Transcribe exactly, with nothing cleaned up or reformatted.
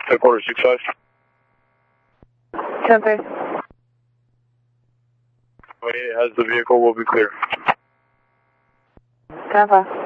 Headquarters six five. ten five. twenty-eight has the vehicle, will be clear. ten five.